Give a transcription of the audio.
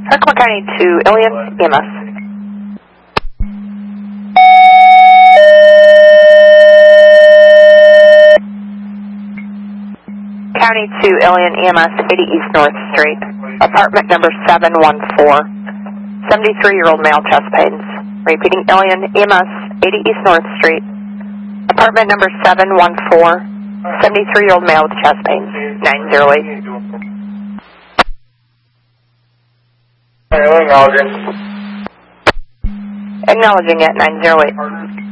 Harcourt County to Ilion, EMS. County to Ilion, EMS, 80 East North Street. Apartment number 714. 73-year-old male, chest pains. Repeating, Ilion, EMS, 80 East North Street. Apartment number 714. 73-year-old male with chest pains. 908. Acknowledging. Acknowledging at 908.